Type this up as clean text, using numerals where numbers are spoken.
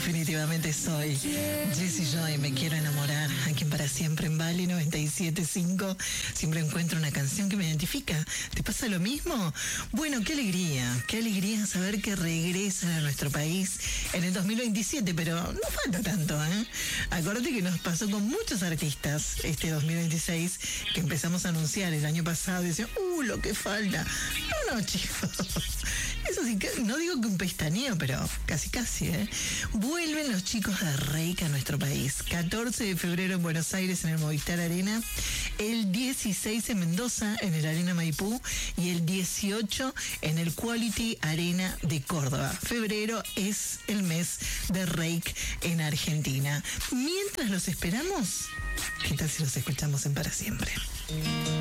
definitivamente soy Jessie Joy, me quiero enamorar. Aquí en Para Siempre en Bali 97.5 siempre encuentro una canción que me identifica. ¿Te pasa lo mismo? Bueno, qué alegría saber que regresan a nuestro país en el 2027, pero no falta tanto, ¿eh? Acuérdate que nos pasó con muchos artistas este 2026 que empezamos a anunciar el año pasado y decían, lo que falta. No, chicos. Eso sí, no digo que un pestañeo, pero casi, ¿eh? Vuelven los chicos de Reik a nuestro país. 14 de febrero en Buenos Aires en el Movistar Arena, el 16 en Mendoza en el Arena Maipú y el 18 en el Quality Arena de Córdoba. Febrero es el mes de Reik en Argentina. Mientras los esperamos, ¿qué tal si los escuchamos en Para Siempre?